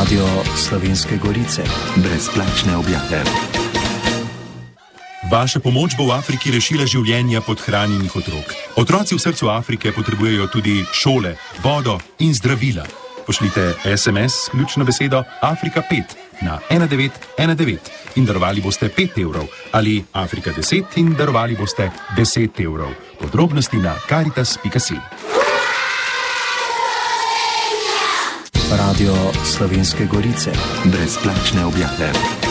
Radio Slovenske Gorice. Brezplačne objave. Vaša pomoč bo v Afriki rešila življenja podhranjenih otrok. Otroci v srcu Afrike potrebujejo tudi šole, vodo in zdravila. Pošljite SMS, ključno besedo Afrika 5 na 1919 in darovali boste 5 evrov ali Afrika 10 in darovali boste 10 evrov. Podrobnosti na caritas.si. Radio Slovenske Gorice. Brezplačne objave.